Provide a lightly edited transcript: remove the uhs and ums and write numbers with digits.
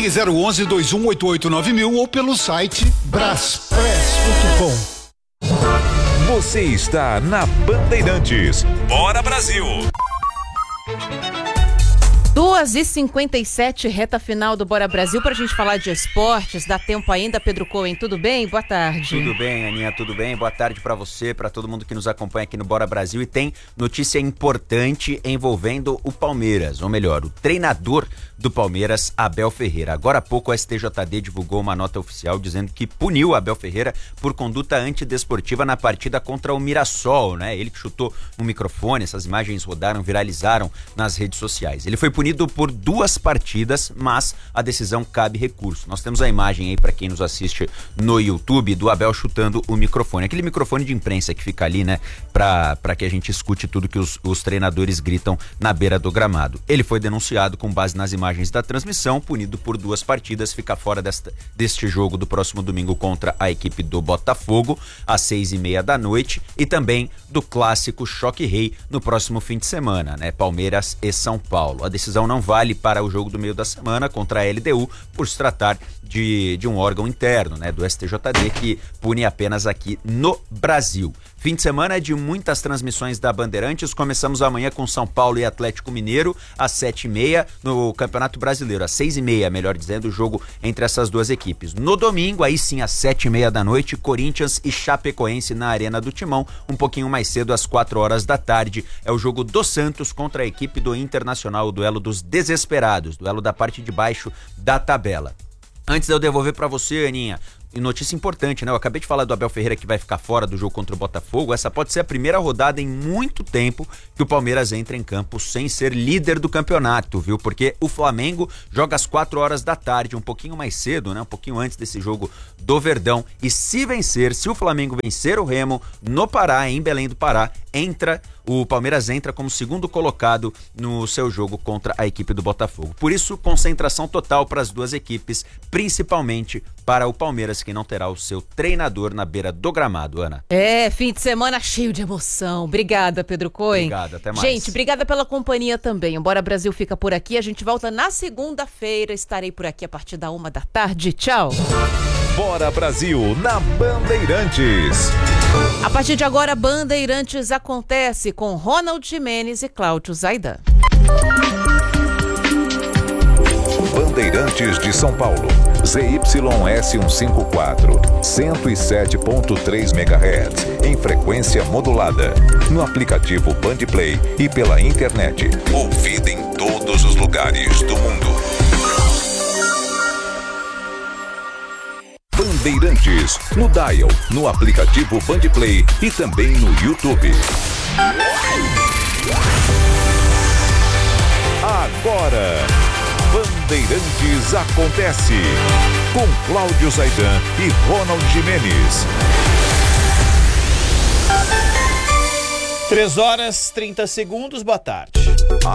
Ligue 011-2188-9000 ou pelo site braspress.com. Você está na Bandeirantes. Bora Brasil! 2h57, reta final do Bora Brasil, pra gente falar de esportes. Dá tempo ainda, Pedro Cohen, tudo bem? Boa tarde. Tudo bem, Aninha, tudo bem? Boa tarde pra você, pra todo mundo que nos acompanha aqui no Bora Brasil. E tem notícia importante envolvendo o Palmeiras, ou melhor, o treinador do Palmeiras, Abel Ferreira. Agora há pouco o STJD divulgou uma nota oficial dizendo que puniu Abel Ferreira por conduta antidesportiva na partida contra o Mirassol, né? Ele que chutou no microfone, essas imagens rodaram, viralizaram nas redes sociais. Ele foi punido por 2 partidas, mas a decisão cabe recurso. Nós temos a imagem aí para quem nos assiste no YouTube do Abel chutando o microfone, aquele microfone de imprensa que fica ali, né, para que a gente escute tudo que os treinadores gritam na beira do gramado. Ele foi denunciado com base nas imagens da transmissão, punido por 2 partidas, fica fora deste jogo do próximo domingo contra a equipe do Botafogo, às 6h30 da noite, e também do clássico Choque Rei no próximo fim de semana, né? Palmeiras e São Paulo. A decisão não vale para o jogo do meio da semana contra a LDU, por se tratar de um órgão interno, né, do STJD, que pune apenas aqui no Brasil. Fim de semana é de muitas transmissões da Bandeirantes. Começamos amanhã com São Paulo e Atlético Mineiro, às 7h30, no Campeonato Brasileiro, às 6h30, melhor dizendo, o jogo entre essas 2 equipes. No domingo, aí sim, às 7h30 da noite, Corinthians e Chapecoense na Arena do Timão. Um pouquinho mais cedo, às 4h da tarde, é o jogo do Santos contra a equipe do Internacional, o duelo dos desesperados, duelo da parte de baixo da tabela. Antes de eu devolver pra você, Aninha, notícia importante, né? Eu acabei de falar do Abel Ferreira que vai ficar fora do jogo contra o Botafogo. Essa pode ser a primeira rodada em muito tempo que o Palmeiras entra em campo sem ser líder do campeonato, viu? Porque o Flamengo joga às 4h da tarde, um pouquinho mais cedo, né? Um pouquinho antes desse jogo do Verdão. E se o Flamengo vencer o Remo no Pará, em Belém do Pará, o Palmeiras entra como segundo colocado no seu jogo contra a equipe do Botafogo. Por isso, concentração total para as 2 equipes, principalmente para o Palmeiras, que não terá o seu treinador na beira do gramado, Ana. Fim de semana cheio de emoção. Obrigada, Pedro Cohen. Obrigado, até mais. Gente, obrigada pela companhia também. O Bora Brasil fica por aqui. A gente volta na segunda-feira. Estarei por aqui a partir da 1 da tarde. Tchau. Bora Brasil na Bandeirantes. A partir de agora, Bandeirantes acontece com Ronald Gimenez e Cláudio Zaidan. Bandeirantes de São Paulo, ZYS154, 107.3 MHz, em frequência modulada, no aplicativo Bandplay e pela internet, ouvida em todos os lugares do mundo. Bandeirantes, no Dial, no aplicativo Bandplay e também no YouTube. Agora, Bandeirantes acontece com Cláudio Zaidan e Ronald Gimenez. 3h30, boa tarde.